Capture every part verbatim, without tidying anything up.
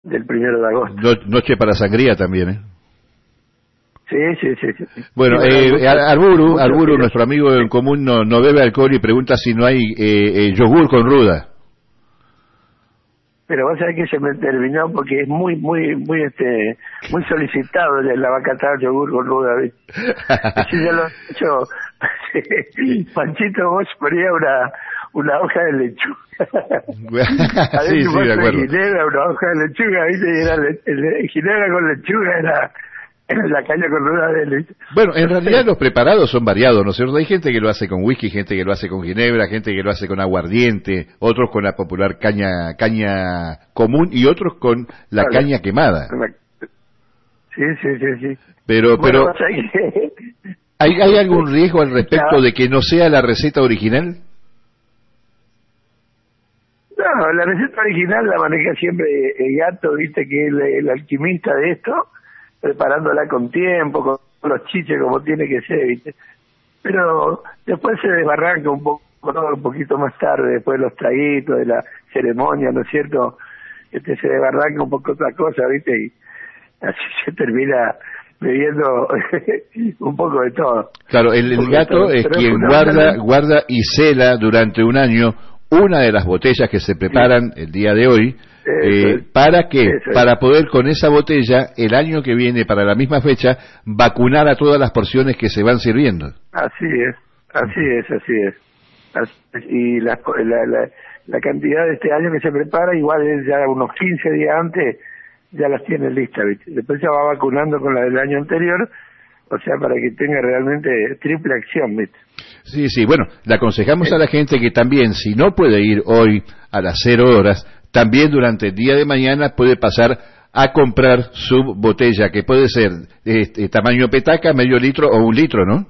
del primero de agosto. No, noche para sangría también, ¿eh? Sí, sí, sí. sí. Bueno, sí, eh, mucho, Arburu, mucho, Arburu sí. nuestro amigo en común, no, no bebe alcohol y pregunta si no hay eh, eh, yogur con ruda. Pero vos sabés que se me terminó porque es muy, muy, muy, este, muy solicitado el abacatada yogur con ruda, ¿viste? Así ya lo he hecho. Panchito, vos ponía una, una hoja de lechuga. Sí, sí, de acuerdo. Ginebra, una hoja de lechuga, ¿viste? Y era le, le, ginebra con lechuga, era, era la caña con ruda de lechuga. Bueno, en realidad los preparados son variados, ¿no es cierto? Hay gente que lo hace con whisky, gente que lo hace con ginebra, gente que lo hace con aguardiente, otros con la popular caña caña común y otros con la vale. caña quemada. Sí, sí, sí, sí. Pero, bueno, pero, ¿hay, ¿hay algún riesgo al respecto de que no sea la receta original? No, la receta original la maneja siempre el gato, viste, que es el, el alquimista de esto, preparándola con tiempo, con los chiches como tiene que ser, ¿viste? Pero después se desbarranca un poco, un poquito más tarde, después de los traguitos, de la ceremonia, ¿no es cierto? Este se desbarranca un poco otra cosa, ¿viste? Y así se termina bebiendo un poco de todo. Claro, el, el gato es quien guarda, guarda y cela durante un año una de las botellas que se preparan sí. el día de hoy. Eh, ¿Para qué? Para poder con esa botella, el año que viene, para la misma fecha, vacunar a todas las porciones que se van sirviendo. Así es, así es, así es. Así, y la, la, la, la cantidad de este año que se prepara, igual es ya unos quince días antes, ya las tiene listas, ¿viste? Después se va vacunando con la del año anterior, o sea, para que tenga realmente triple acción, ¿viste? Sí, sí, bueno, le aconsejamos a la gente que también, si no puede ir hoy a las cero horas, también durante el día de mañana puede pasar a comprar su botella, que puede ser este, tamaño petaca, medio litro o un litro, ¿no?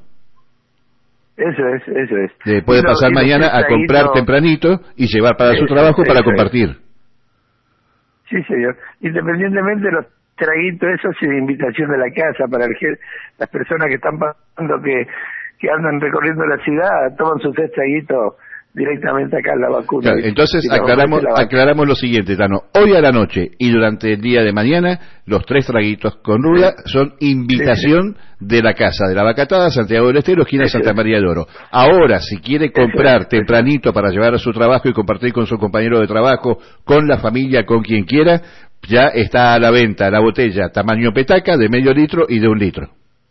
Eso es, eso es. Eh, puede no, pasar mañana a comprar tempranito y llevar para eso, su trabajo para compartir. Es. Sí, señor. Independientemente de los traguitos, eso es de invitación de la casa para el, las personas que están pasando, que, que andan recorriendo la ciudad, toman sus tres traguitos directamente acá en la vacuna. Claro, entonces aclaramos, aclaramos lo siguiente, Tano. Hoy a la noche y durante el día de mañana, los tres traguitos con ruda sí. son invitación sí, sí. de la casa de la Abacatada, Santiago del Estero, esquina sí, Santa sí. María de Oro. Ahora, si quiere comprar sí, tempranito para llevar a su trabajo y compartir con su compañero de trabajo, con la familia, con quien quiera, ya está a la venta la botella tamaño petaca de medio litro y de un litro.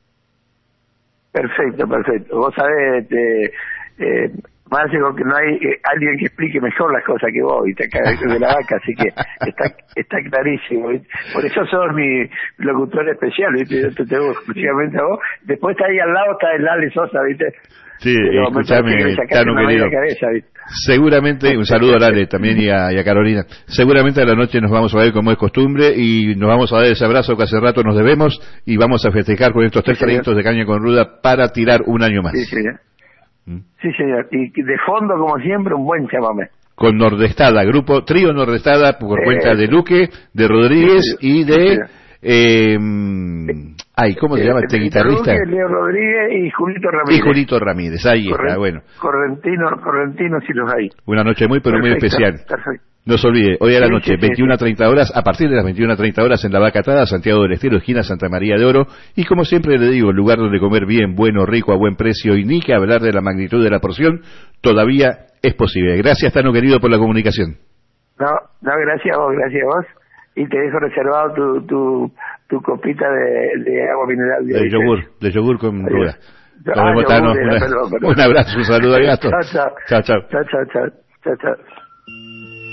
Perfecto, perfecto. Vos sabés, este, eh, más digo que no hay eh, alguien que explique mejor las cosas que vos, y te cagas de la vaca, así que está está clarísimo, ¿viste? Por eso sos mi locutor especial, ¿viste? Yo te tengo exclusivamente a vos. Después está ahí al lado, está el Ale Sosa, ¿viste? Sí, escúchame, Tano querido. Cabeza, seguramente, un saludo a Lale también y a, y a Carolina. Seguramente a la noche nos vamos a ver como es costumbre y nos vamos a dar ese abrazo que hace rato nos debemos y vamos a festejar con estos tres sí, trayectos de caña con ruda para tirar un año más. Sí, señor. ¿Mm? Sí, señor. Y de fondo, como siempre, un buen chamamé. Con Nordestada, grupo Trío Nordestada por eh, cuenta de Luque, de Rodríguez sí, y de... Sí, Eh, ay, ¿cómo se llama este guitarrista? Leo Rodríguez y Julito Ramírez. Y Julito Ramírez, ahí Corrent, está, bueno. Correntino, Correntino sí los hay. Una noche muy, pero perfecto, muy especial. Perfecto. No se olvide, hoy a la noche, sí, sí, veintiuna a treinta horas, a partir de las veintiuna a treinta horas en la Abacatada, Santiago del Estero, esquina Santa María de Oro, y como siempre le digo, el lugar donde comer bien, bueno, rico, a buen precio, y ni que hablar de la magnitud de la porción, todavía es posible. Gracias, Tano querido, por la comunicación. No, no, gracias a vos, gracias a vos. Y te dejo reservado tu tu, tu copita de, de agua mineral. De, de yogur, de yogur con ruda. Nos vemos, Tano. Un abrazo, un saludo al gato. Chao, chao. Chao, chao. Chao, chao, chao. Chao, chao.